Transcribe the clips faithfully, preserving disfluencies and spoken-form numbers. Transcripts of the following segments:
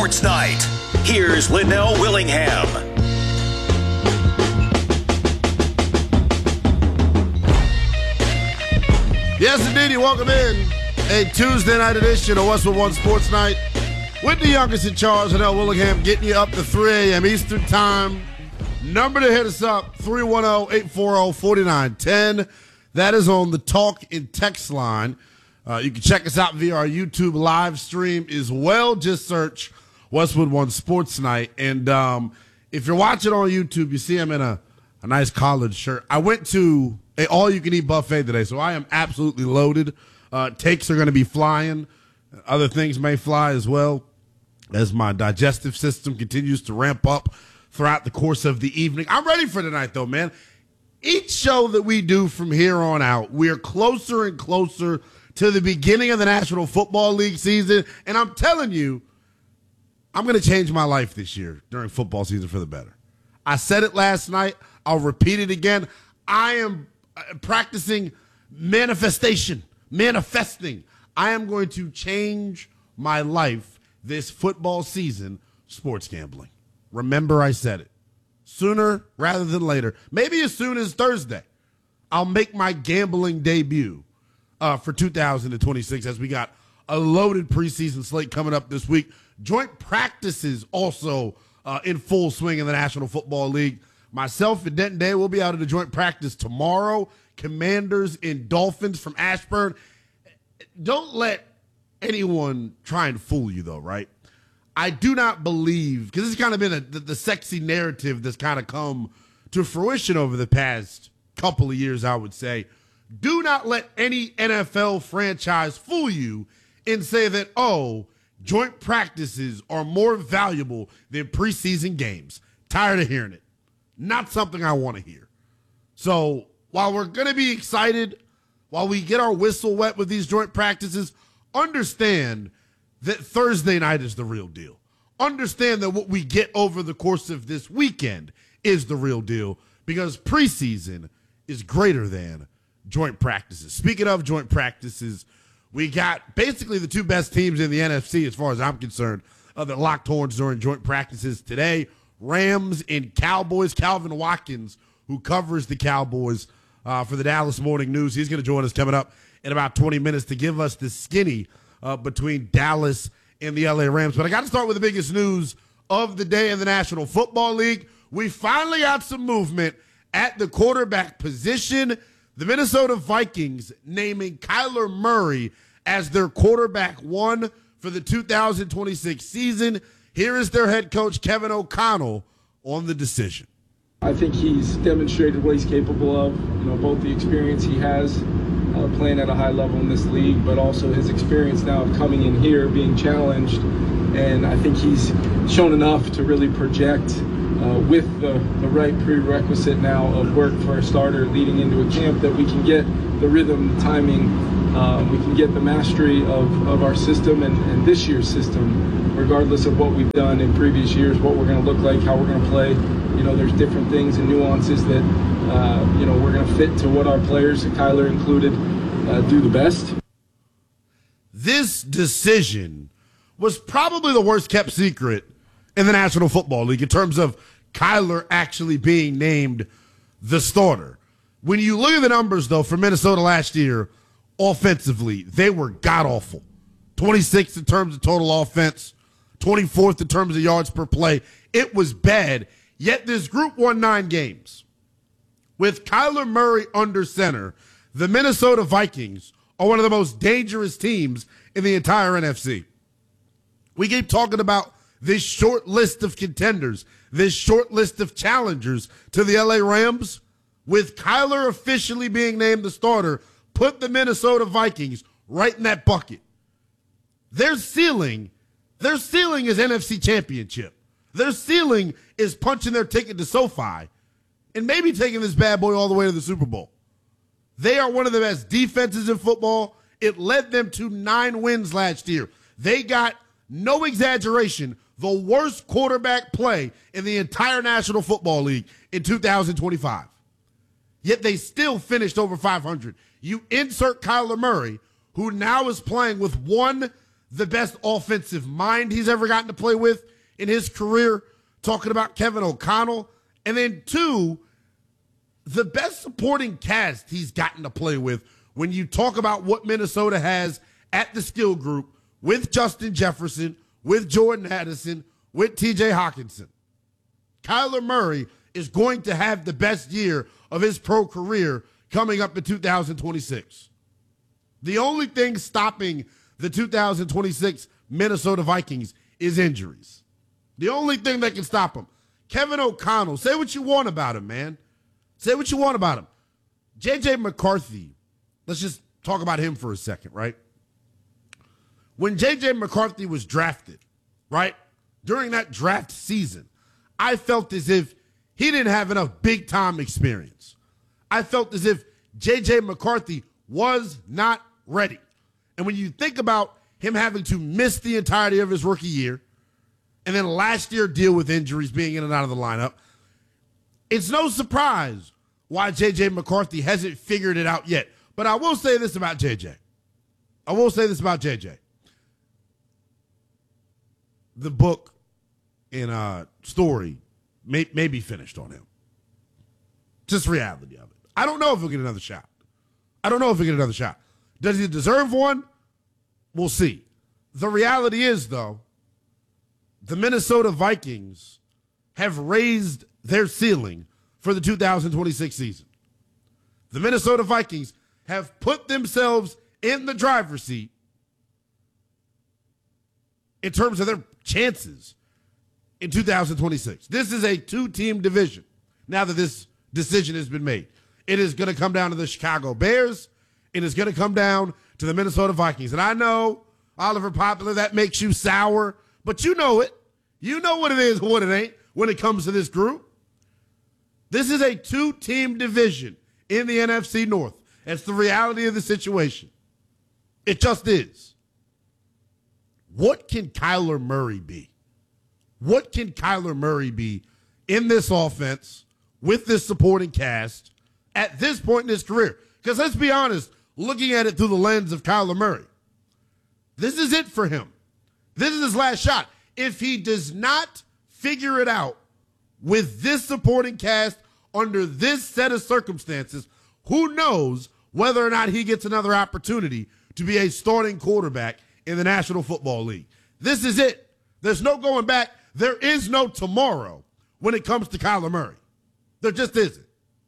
Sports Night. Here's Linnell Willingham. Yes, indeed. Welcome in a Tuesday night edition of Westwood One Sports Night with the youngest in charge, Linnell Willingham, getting you up to three a.m. Eastern Time. Number to hit us up, three one zero, eight four zero, four nine one zero. That is on the talk and text line. Uh, you can check us out via our YouTube live stream as well. Just search Westwood One Sports Night. And um, if you're watching on YouTube, you see I'm in a, a nice collared shirt. I went to a all-you-can-eat buffet today, so I am absolutely loaded. Uh, takes are going to be flying. Other things may fly as well as my digestive system continues to ramp up throughout the course of the evening. I'm ready for tonight, though, man. Each show that we do from here on out, we're closer and closer to the beginning of the National Football League season, and I'm telling you, I'm going to change my life this year during football season for the better. I said it last night. I'll repeat it again. I am practicing manifestation, manifesting. I am going to change my life this football season, sports gambling. Remember, I said it. Sooner rather than later, maybe as soon as Thursday, I'll make my gambling debut uh, for two thousand twenty-six as we got a loaded preseason slate coming up this week. Joint practices also uh, in full swing in the National Football League. Myself and Denton Day will be out at a joint practice tomorrow. Commanders and Dolphins from Ashburn. Don't let anyone try and fool you, though, right? I do not believe, because this has kind of been a, the, the sexy narrative that's kind of come to fruition over the past couple of years, I would say. Do not let any N F L franchise fool you and say that, oh, joint practices are more valuable than preseason games. Tired of hearing it. Not something I want to hear. So while we're going to be excited, while we get our whistle wet with these joint practices, understand that Thursday night is the real deal. Understand that what we get over the course of this weekend is the real deal, because preseason is greater than joint practices. Speaking of joint practices, we got basically the two best teams in the N F C, as far as I'm concerned, uh, that locked horns during joint practices today. Rams and Cowboys. Calvin Watkins, who covers the Cowboys uh, for the Dallas Morning News, he's going to join us coming up in about twenty minutes to give us the skinny uh, between Dallas and the L A Rams. But I got to start with the biggest news of the day in the National Football League. We finally got some movement at the quarterback position. The Minnesota Vikings naming Kyler Murray as their quarterback one for the two thousand twenty-six season. Here is their head coach, Kevin O'Connell, on the decision. I think he's demonstrated what he's capable of, you know, both the experience he has uh, playing at a high level in this league, but also his experience now of coming in here, being challenged. And I think he's shown enough to really project uh, with the, the right prerequisite now of work for a starter leading into a camp that we can get the rhythm, the timing, uh, we can get the mastery of, of our system and, and this year's system, regardless of what we've done in previous years, what we're going to look like, how we're going to play. You know, there's different things and nuances that, uh, you know, we're going to fit to what our players, Kyler included, uh, do the best. This decision was probably the worst kept secret in the National Football League in terms of Kyler actually being named the starter. When you look at the numbers, though, for Minnesota last year, offensively, they were god-awful. twenty-sixth in terms of total offense, twenty-fourth in terms of yards per play. It was bad, yet this group won nine games. With Kyler Murray under center, the Minnesota Vikings are one of the most dangerous teams in the entire N F C. We keep talking about this short list of contenders, this short list of challengers to the L A Rams. With Kyler officially being named the starter, put the Minnesota Vikings right in that bucket. Their ceiling, their ceiling is N F C Championship. Their ceiling is punching their ticket to SoFi and maybe taking this bad boy all the way to the Super Bowl. They are one of the best defenses in football. It led them to nine wins last year. They got, no exaggeration, the worst quarterback play in the entire National Football League in two thousand twenty-five. Yet they still finished over five hundred. You insert Kyler Murray, who now is playing with one the best offensive mind he's ever gotten to play with in his career, talking about Kevin O'Connell. And then two, the best supporting cast he's gotten to play with when you talk about what Minnesota has at the skill group with Justin Jefferson, with Jordan Addison, with T J Hawkinson. Kyler Murray is going to have the best year of his pro career coming up in two thousand twenty-six. The only thing stopping the two thousand twenty-six Minnesota Vikings is injuries. The only thing that can stop them. Kevin O'Connell, say what you want about him, man. Say what you want about him. J J McCarthy, let's just talk about him for a second, right? When J J McCarthy was drafted, right, during that draft season, I felt as if he didn't have enough big-time experience. I felt as if J J McCarthy was not ready. And when you think about him having to miss the entirety of his rookie year and then last year deal with injuries, being in and out of the lineup, it's no surprise why J J McCarthy hasn't figured it out yet. But I will say this about J J. I will say this about J J. The book and uh, story may, may be finished on him. Just reality of it. I don't know if he'll get another shot. I don't know if he'll get another shot. Does he deserve one? We'll see. The reality is, though, the Minnesota Vikings have raised their ceiling for the two thousand twenty-six season. The Minnesota Vikings have put themselves in the driver's seat in terms of their chances in two thousand twenty-six. This is a two-team division now that this decision has been made. It is going to come down to the Chicago Bears. It is going to come down to the Minnesota Vikings. And I know, Oliver Popular, that makes you sour, but you know it. You know what it is and what it ain't when it comes to this group. This is a two-team division in the N F C North. It's the reality of the situation. It just is. What can Kyler Murray be? What can Kyler Murray be in this offense with this supporting cast at this point in his career? Because let's be honest, looking at it through the lens of Kyler Murray, this is it for him. This is his last shot. If he does not figure it out with this supporting cast under this set of circumstances, who knows whether or not he gets another opportunity to be a starting quarterback in the National Football League. This is it. There's no going back. There is no tomorrow when it comes to Kyler Murray. There just isn't.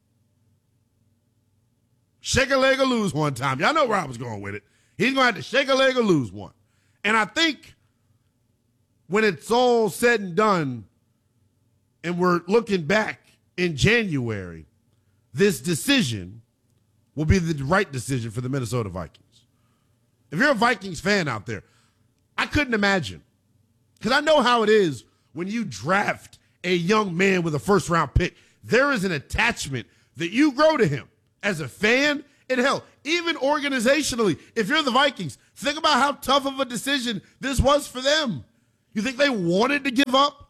Shake a leg or lose one time. Y'all know where I was going with it. He's going to have to shake a leg or lose one. And I think when it's all said and done and we're looking back in January, this decision will be the right decision for the Minnesota Vikings. If you're a Vikings fan out there, I couldn't imagine. Because I know how it is when you draft a young man with a first-round pick. There is an attachment that you grow to him as a fan. And hell, even organizationally, if you're the Vikings, think about how tough of a decision this was for them. You think they wanted to give up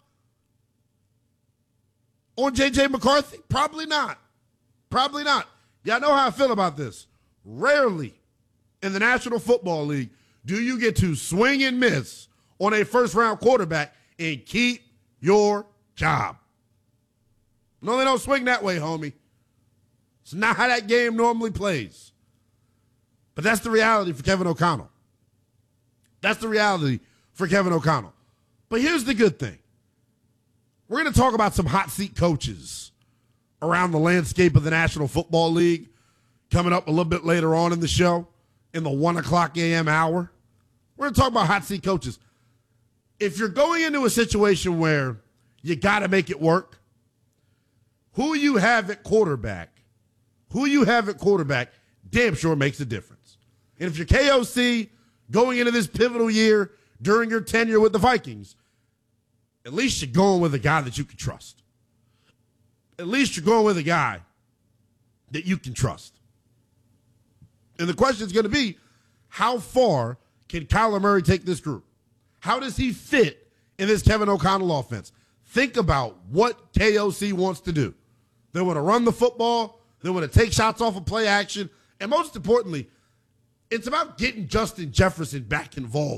on J J McCarthy? Probably not. Probably not. Y'all know how I feel about this. Rarely in the National Football League do you get to swing and miss on a first-round quarterback and keep your job. No, they don't swing that way, homie. It's not how that game normally plays. But that's the reality for Kevin O'Connell. That's the reality for Kevin O'Connell. But here's the good thing. We're going to talk about some hot seat coaches around the landscape of the National Football League coming up a little bit later on in the show in the one o'clock a.m. hour. We're going to talk about hot seat coaches. If you're going into a situation where you got to make it work, who you have at quarterback, who you have at quarterback damn sure makes a difference. And if you're K O C going into this pivotal year during your tenure with the Vikings, at least you're going with a guy that you can trust. At least you're going with a guy that you can trust. And the question is going to be, how far can Kyler Murray take this group? How does he fit in this Kevin O'Connell offense? Think about what K O C wants to do. They want to run the football. They want to take shots off of play action. And most importantly, it's about getting Justin Jefferson back involved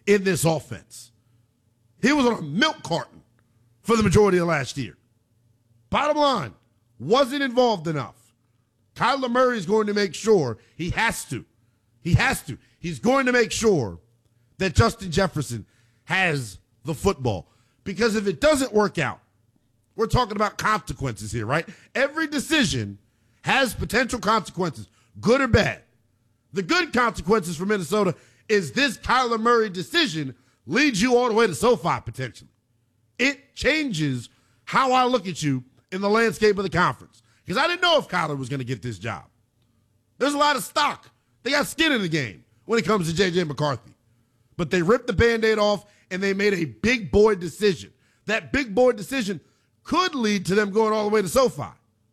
in this offense. He was on a milk carton for the majority of last year. Bottom line, wasn't involved enough. Kyler Murray is going to make sure, he has to, he has to, he's going to make sure that Justin Jefferson has the football. Because if it doesn't work out, we're talking about consequences here, right? Every decision has potential consequences, good or bad. The good consequences for Minnesota is this Kyler Murray decision leads you all the way to SoFi potentially. It changes how I look at you in the landscape of the conference. Because I didn't know if Kyler was going to get this job. There's a lot of stock. They got skin in the game when it comes to J J McCarthy. But they ripped the Band-Aid off, and they made a big boy decision. That big boy decision could lead to them going all the way to SoFi.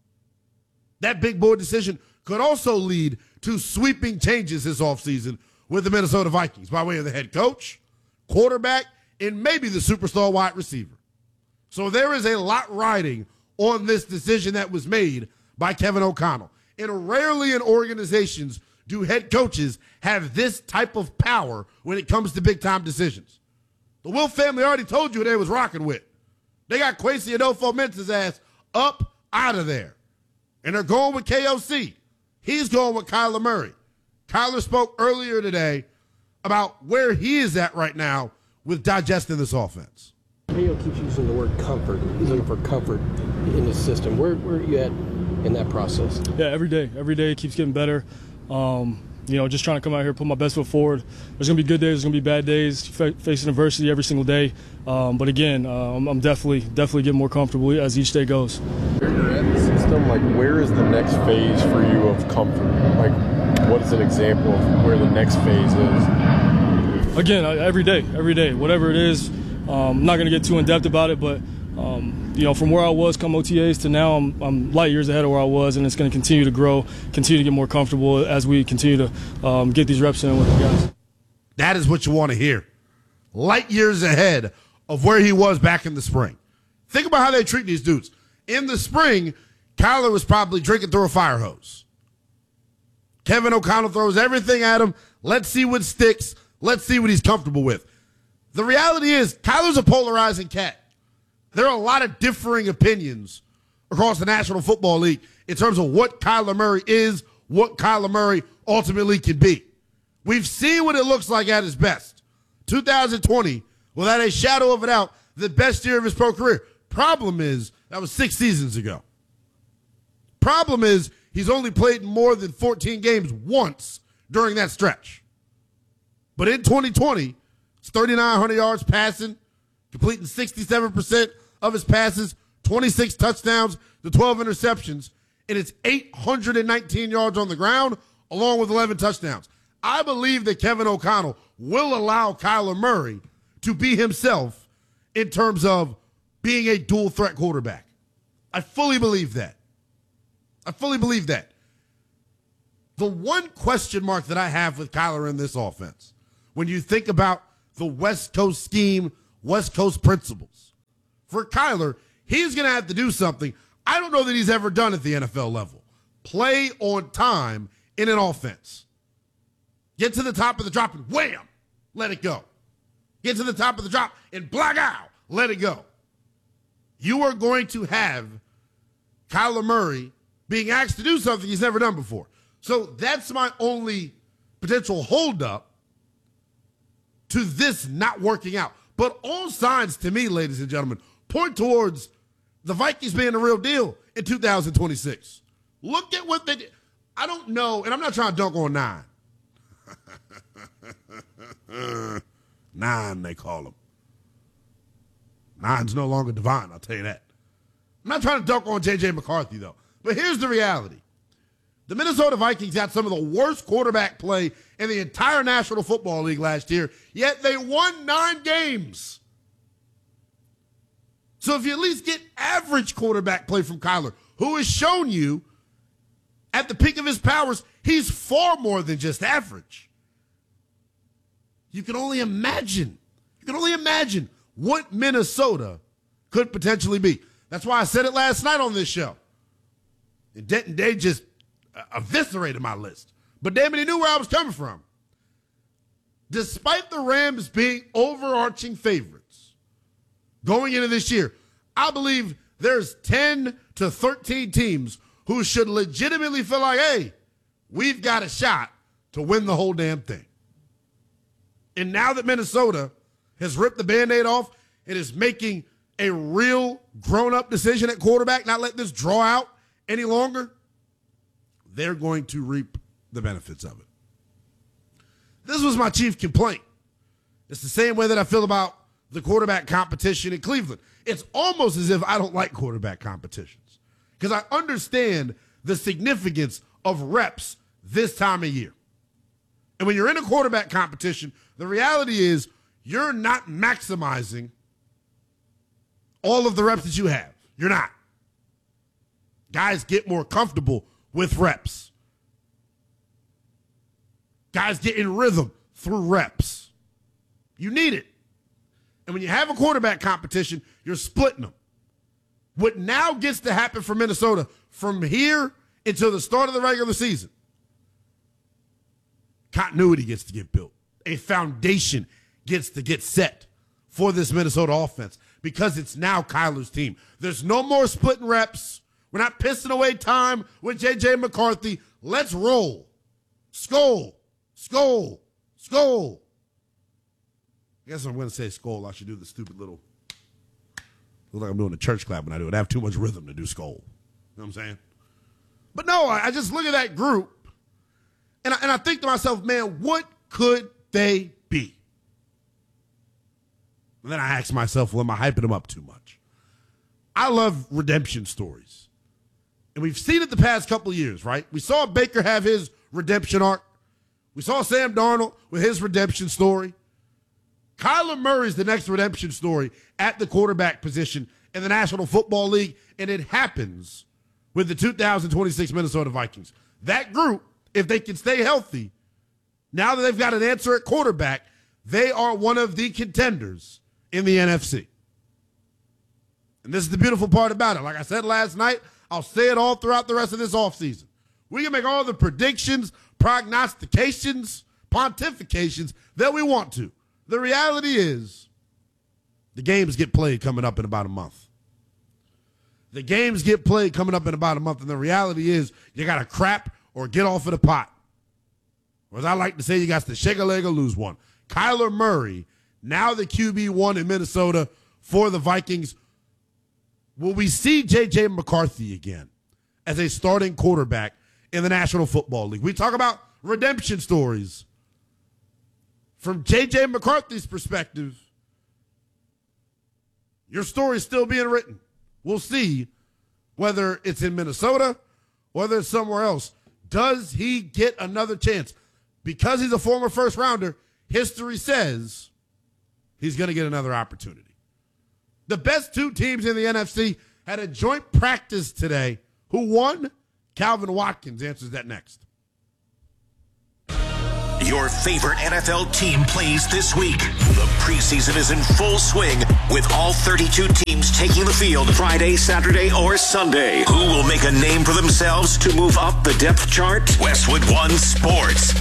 That big boy decision could also lead to sweeping changes this offseason with the Minnesota Vikings by way of the head coach, quarterback, and maybe the superstar wide receiver. So there is a lot riding on this decision that was made by Kevin O'Connell. And rarely in organizations do head coaches have this type of power when it comes to big-time decisions. The Will family already told you who they was rocking with. They got Kwesi Adolfo-Mensa's ass up out of there. And they're going with K O C. He's going with Kyler Murray. Kyler spoke earlier today about where he is at right now with digesting this offense. K O keeps using the word comfort. He's looking for comfort in the system. Where, where are you at in that process? Yeah, every day. Every day it keeps getting better. Um, you know, just trying to come out here, put my best foot forward. There's going to be good days, there's going to be bad days, fa- facing adversity every single day. Um, but again, uh, I'm, I'm definitely, definitely getting more comfortable as each day goes. You're in the system, like where is the next phase for you of comfort? Like what is an example of where the next phase is? Again, I, every day, every day, whatever it is. Um, I'm not going to get too in-depth about it, but Um, you know, from where I was come O T As to now, I'm, I'm light years ahead of where I was, and it's going to continue to grow, continue to get more comfortable as we continue to um, get these reps in with the guys. That is what you want to hear. Light years ahead of where he was back in the spring. Think about how they treat these dudes. In the spring, Kyler was probably drinking through a fire hose. Kevin O'Connell throws everything at him. Let's see what sticks. Let's see what he's comfortable with. The reality is, Kyler's a polarizing cat. There are a lot of differing opinions across the National Football League in terms of what Kyler Murray is, what Kyler Murray ultimately can be. We've seen what it looks like at his best. two thousand twenty, without a shadow of a doubt, the best year of his pro career. Problem is, that was six seasons ago. Problem is, he's only played more than fourteen games once during that stretch. But in twenty twenty, it's thirty-nine hundred yards passing, completing sixty-seven percent of his passes, twenty-six touchdowns to twelve interceptions, and it's eight hundred nineteen yards on the ground, along with eleven touchdowns. I believe that Kevin O'Connell will allow Kyler Murray to be himself in terms of being a dual-threat quarterback. I fully believe that. I fully believe that. The one question mark that I have with Kyler in this offense, when you think about the West Coast scheme, West Coast principles, for Kyler, he's going to have to do something I don't know that he's ever done at the N F L level. Play on time in an offense. Get to the top of the drop and wham, let it go. Get to the top of the drop and black out, let it go. You are going to have Kyler Murray being asked to do something he's never done before. So that's my only potential holdup to this not working out. But all signs to me, ladies and gentlemen, point towards the Vikings being the real deal in two thousand twenty-six. Look at what they did. I don't know, and I'm not trying to dunk on nine. Nine, they call him. Nine's no longer divine, I'll tell you that. I'm not trying to dunk on J J McCarthy, though. But here's the reality. The Minnesota Vikings had some of the worst quarterback play in the entire National Football League last year, yet they won nine games. So if you at least get average quarterback play from Kyler, who has shown you at the peak of his powers, he's far more than just average. You can only imagine. You can only imagine what Minnesota could potentially be. That's why I said it last night on this show. And Denton Day just eviscerated my list. But damn it, he knew where I was coming from. despite the Rams being overarching favorites going into this year, I believe there's ten to thirteen teams who should legitimately feel like, hey, we've got a shot to win the whole damn thing. And now that Minnesota has ripped the Band-Aid off and is making a real grown-up decision at quarterback, not let this draw out any longer, they're going to reap the benefits of it. This was my chief complaint. It's the same way that I feel about the quarterback competition in Cleveland. It's almost as if I don't like quarterback competitions because I understand the significance of reps this time of year. And when you're in a quarterback competition, the reality is you're not maximizing all of the reps that you have. You're not. Guys get more comfortable with reps. Guys get in rhythm through reps. You need it. And when you have a quarterback competition, you're splitting them. What now gets to happen for Minnesota from here until the start of the regular season, continuity gets to get built. A foundation gets to get set for this Minnesota offense because it's now Kyler's team. There's no more splitting reps. We're not pissing away time with J J McCarthy. Let's roll. Skol. Skol. Skol. I guess I'm going to say skol. I should do the stupid little, look like I'm doing a church clap when I do it. I have too much rhythm to do skol. You know what I'm saying? But no, I, I just look at that group, and I, and I think to myself, man, what could they be? And then I ask myself, well, am I hyping them up too much? I love redemption stories. And we've seen it the past couple of years, right? We saw Baker have his redemption arc. We saw Sam Darnold with his redemption story. Kyler Murray's the next redemption story at the quarterback position in the National Football League, and it happens with the two thousand twenty-six Minnesota Vikings. That group, if they can stay healthy, now that they've got an answer at quarterback, they are one of the contenders in the N F C. And this is the beautiful part about it. Like I said last night, I'll say it all throughout the rest of this offseason. We can make all the predictions, prognostications, pontifications that we want to. The reality is the games get played coming up in about a month. The games get played coming up in about a month, and the reality is you got to crap or get off of the pot. Or as I like to say, you got to shake a leg or lose one. Kyler Murray, now the Q B one in Minnesota for the Vikings. Will we see J J McCarthy again as a starting quarterback in the National Football League? We talk about redemption stories. From J J McCarthy's perspective, your story's still being written. We'll see whether it's in Minnesota, whether it's somewhere else. Does he get another chance? Because he's a former first rounder, history says he's going to get another opportunity. The best two teams in the N F C had a joint practice today. Who won? Calvin Watkins answers that next. Your favorite N F L team plays this week. The preseason is in full swing with all thirty-two teams taking the field Friday, Saturday, or Sunday. Who will make a name for themselves to move up the depth chart? Westwood One Sports.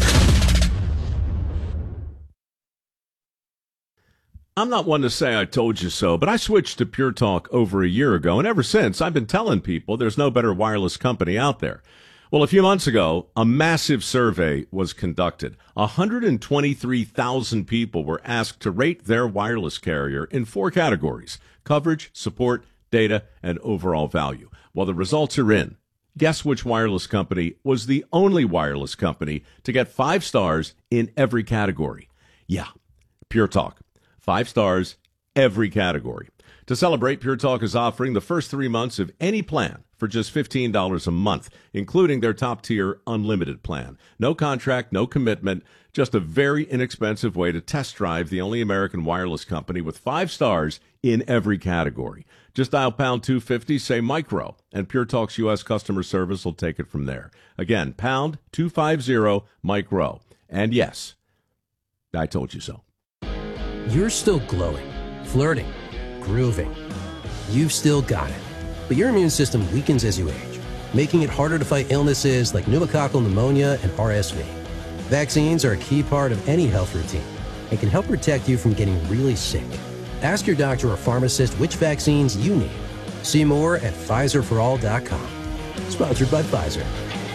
I'm not one to say I told you so, but I switched to Pure Talk over a year ago, and ever since I've been telling people there's no better wireless company out there. Well, a few months ago, a massive survey was conducted. one hundred twenty-three thousand people were asked to rate their wireless carrier in four categories: coverage, support, data, and overall value. Well, the results are in. Guess which wireless company was the only wireless company to get five stars in every category? Yeah, Pure Talk. Five stars, every category. To celebrate, Pure Talk is offering the first three months of any plan for just fifteen dollars a month, including their top-tier unlimited plan. No contract, no commitment, just a very inexpensive way to test drive the only American wireless company with five stars in every category. Just dial pound two fifty, say micro, and Pure Talk's U S customer service will take it from there. Again, pound two fifty, micro. And yes, I told you so. You're still glowing, flirting, grooving. You've still got it. But your immune system weakens as you age, making it harder to fight illnesses like pneumococcal pneumonia and R S V. Vaccines are a key part of any health routine, and can help protect you from getting really sick. Ask your doctor or pharmacist which vaccines you need. See more at Pfizer for all dot com. Sponsored by Pfizer.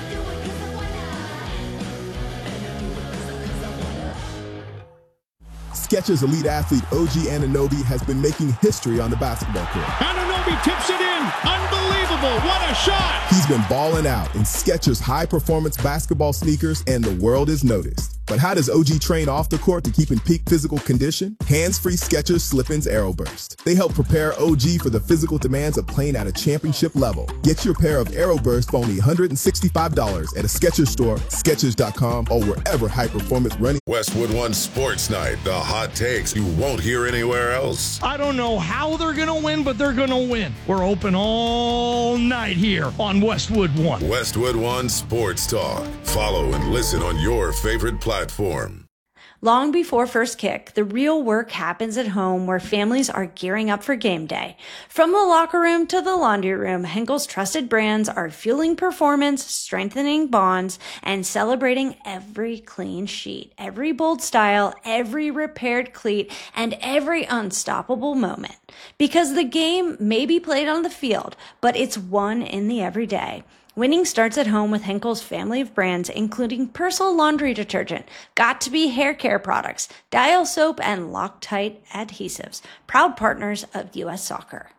Skechers elite athlete O G Anunoby has been making history on the basketball court. Anunoby tips it in. Unbelievable. What a shot. He's been balling out in Skechers high-performance basketball sneakers, and the world is noticed. But how does O G train off the court to keep in peak physical condition? Hands-free Skechers Slip-ins AeroBurst. They help prepare O G for the physical demands of playing at a championship level. Get your pair of AeroBurst for only one hundred sixty-five dollars at a Skechers store, Skechers dot com, or wherever high-performance running. Westwood One Sports Night. The hot takes you won't hear anywhere else. I don't know how they're going to win, but they're going to win. We're open all night here on Westwood One. Westwood One Sports Talk. Follow and listen on your favorite platform. Long before first kick, the real work happens at home where families are gearing up for game day. From the locker room to the laundry room, Henkel's trusted brands are fueling performance, strengthening bonds, and celebrating every clean sheet, every bold style, every repaired cleat, and every unstoppable moment. Because the game may be played on the field, but it's won in the everyday. Winning starts at home with Henkel's family of brands, including Persil laundry detergent, Got2b hair care products, Dial soap, and Loctite adhesives, proud partners of U S Soccer.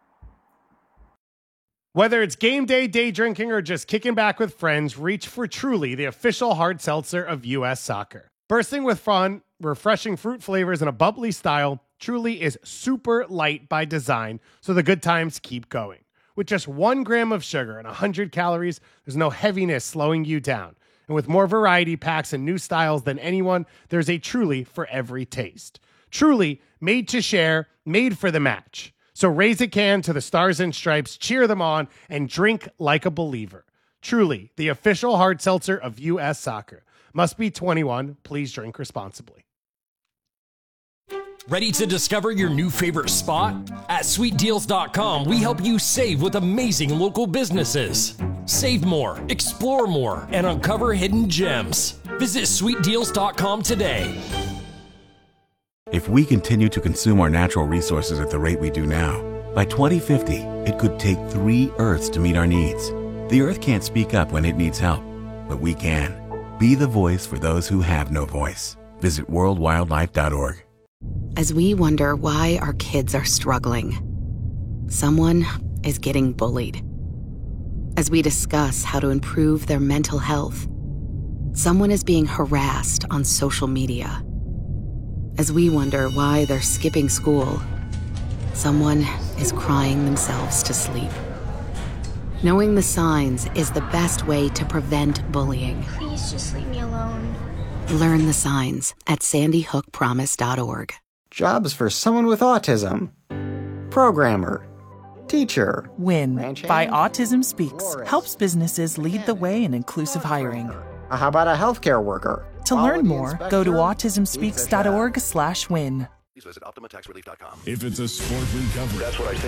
Whether it's game day, day drinking, or just kicking back with friends, reach for Truly, the official hard seltzer of U S Soccer. Bursting with fun, refreshing fruit flavors, and a bubbly style, Truly is super light by design, so the good times keep going. With just one gram of sugar and one hundred calories, there's no heaviness slowing you down. And with more variety packs and new styles than anyone, there's a Truly for every taste. Truly, made to share, made for the match. So raise a can to the Stars and Stripes, cheer them on, and drink like a believer. Truly, the official hard seltzer of U S Soccer. Must be twenty-one. Please drink responsibly. Ready to discover your new favorite spot? At sweet deals dot com, we help you save with amazing local businesses. Save more, explore more, and uncover hidden gems. Visit sweet deals dot com today. If we continue to consume our natural resources at the rate we do now, by twenty fifty, it could take three Earths to meet our needs. The Earth can't speak up when it needs help, but we can. Be the voice for those who have no voice. Visit world wildlife dot org. As we wonder why our kids are struggling, someone is getting bullied. As we discuss how to improve their mental health, someone is being harassed on social media. As we wonder why they're skipping school, someone is crying themselves to sleep. Knowing the signs is the best way to prevent bullying. Please just leave me alone. Learn the signs at sandy hook promise dot org. Jobs for someone with autism. Programmer. Teacher. WIN by Autism Speaks helps businesses lead the way in inclusive hiring. How about a healthcare worker? To learn more, go to autism speaks dot org slash win. Please visit optima tax relief dot com. If it's a sport we cover, that's what I think.